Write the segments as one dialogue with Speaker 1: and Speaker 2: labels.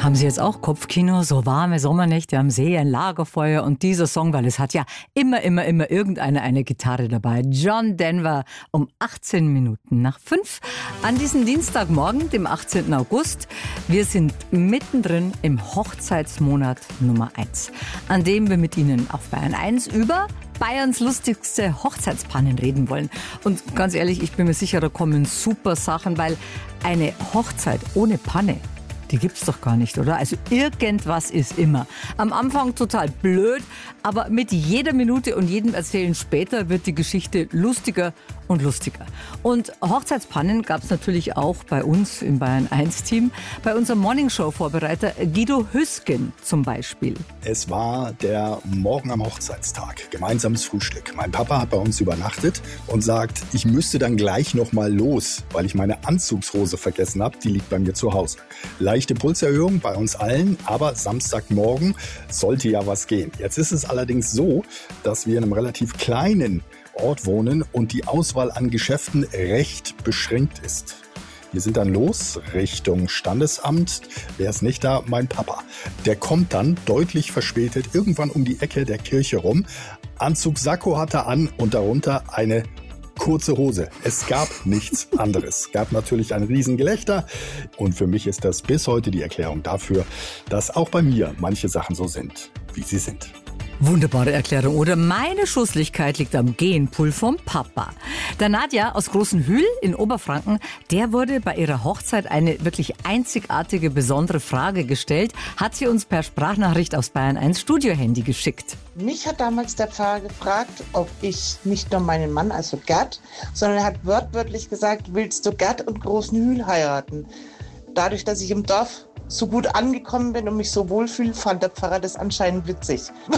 Speaker 1: Haben Sie jetzt auch Kopfkino? So warme Sommernächte am See, ein Lagerfeuer und dieser Song, weil es hat ja immer irgendeiner eine Gitarre dabei. John Denver um 18 Minuten nach 5 an diesem Dienstagmorgen, dem 18. August. Wir sind mittendrin im Hochzeitsmonat Nummer 1, an dem wir mit Ihnen auf Bayern 1 über Bayerns lustigste Hochzeitspannen reden wollen. Und ganz ehrlich, ich bin mir sicher, da kommen super Sachen, weil eine Hochzeit ohne Panne, die gibt's doch gar nicht, oder? Also irgendwas ist immer. Am Anfang total blöd, aber mit jeder Minute und jedem Erzählen später wird die Geschichte lustiger und lustiger. Und Hochzeitspannen gab's natürlich auch bei uns im Bayern 1 Team. Bei unserem Morningshow-Vorbereiter Guido Hüsgen zum Beispiel.
Speaker 2: Es war der Morgen am Hochzeitstag, gemeinsames Frühstück. Mein Papa hat bei uns übernachtet und sagt, ich müsste dann gleich noch mal los, weil ich meine Anzugshose vergessen habe. Die liegt bei mir zu Hause. Leichte Pulserhöhung bei uns allen, aber Samstagmorgen sollte ja was gehen. Jetzt ist es allerdings so, dass wir in einem relativ kleinen Ort wohnen und die Auswahl an Geschäften recht beschränkt ist. Wir sind dann los Richtung Standesamt. Wer ist nicht da? Mein Papa. Der kommt dann deutlich verspätet irgendwann um die Ecke der Kirche rum. Anzug Sakko hat er an und darunter eine kurze Hose. Es gab nichts anderes. Es gab natürlich ein Riesengelächter und für mich ist das bis heute die Erklärung dafür, dass auch bei mir manche Sachen so sind, wie sie sind.
Speaker 1: Wunderbare Erklärung, oder? Meine Schusslichkeit liegt am Genpool vom Papa. Der Nadja aus Großenhühl in Oberfranken, der wurde bei ihrer Hochzeit eine wirklich einzigartige, besondere Frage gestellt, hat sie uns per Sprachnachricht aufs Bayern 1 Studiohandy geschickt.
Speaker 3: Mich hat damals der Pfarrer gefragt, ob ich nicht nur meinen Mann, also Gerd, sondern er hat wörtwörtlich gesagt, willst du Gerd und Großenhühl heiraten? Dadurch, dass ich im Dorf so gut angekommen bin und mich so wohlfühle, fand der Pfarrer das anscheinend witzig.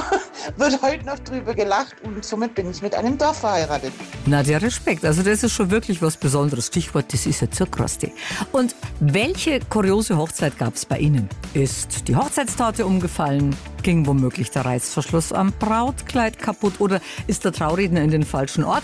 Speaker 3: Wird heute noch drüber gelacht und somit bin ich mit einem Dorf verheiratet.
Speaker 1: Na, der Respekt. Also das ist schon wirklich was Besonderes. Stichwort, das ist ja Zuckerrosti. Und welche kuriose Hochzeit gab es bei Ihnen? Ist die Hochzeitstorte umgefallen? Ging womöglich der Reißverschluss am Brautkleid kaputt? Oder ist der Trauredner in den falschen Ort